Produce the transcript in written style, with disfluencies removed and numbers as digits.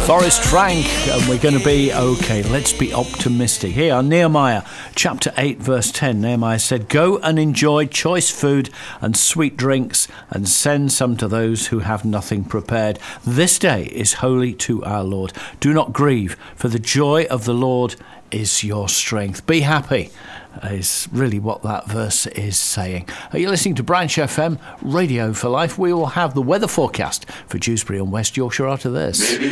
Forrest Frank, and we're going to be okay. Let's be optimistic. Here, Nehemiah chapter 8 verse 10. Nehemiah said, "Go and enjoy choice food and sweet drinks, and send some to those who have nothing prepared. This day is holy to our Lord. Do not grieve, for the joy of the Lord is your strength." Be happy is really what that verse is saying. Are you listening to Branch FM, Radio for Life? We will have the weather forecast for Dewsbury and West Yorkshire after this.